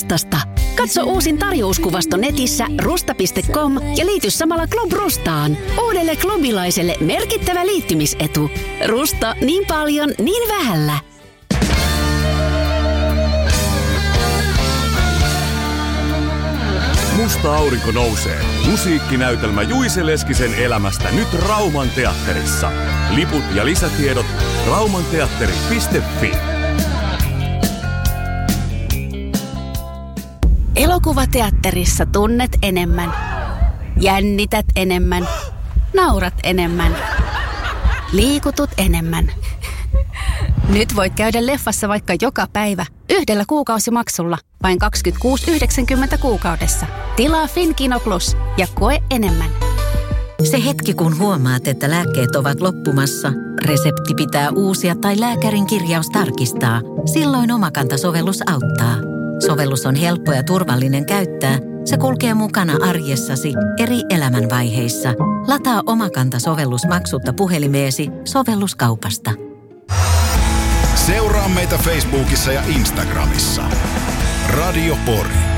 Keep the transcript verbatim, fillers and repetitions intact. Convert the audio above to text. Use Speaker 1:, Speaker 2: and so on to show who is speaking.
Speaker 1: Rustasta. Katso uusin tarjouskuvasto netissä rusta piste com ja liity samalla Club Rustaan. Uudelle klubilaiselle merkittävä liittymisetu. Rusta niin paljon, niin vähällä.
Speaker 2: Musta aurinko nousee. Musiikkinäytelmä Juise Leskisen elämästä nyt Rauman teatterissa. Liput ja lisätiedot raumanteatteri piste fi.
Speaker 1: Elokuvateatterissa tunnet enemmän. Jännität enemmän. Naurat enemmän. Liikutut enemmän. Nyt voit käydä leffassa vaikka joka päivä yhdellä kuukausimaksulla vain kaksikymmentäkuusi pilkku yhdeksänkymmentä kuukaudessa. Tilaa Finkino Plus ja koe enemmän.
Speaker 3: Se hetki, kun huomaat, että lääkkeet ovat loppumassa, resepti pitää uusia tai lääkärin kirjaus tarkistaa. Silloin Omakanta-sovellus auttaa. Sovellus on helppo ja turvallinen käyttää. Se kulkee mukana arjessasi eri elämänvaiheissa. Lataa Omakanta-sovellus maksutta puhelimeesi sovelluskaupasta.
Speaker 4: Seuraa meitä Facebookissa ja Instagramissa. Radio Pori.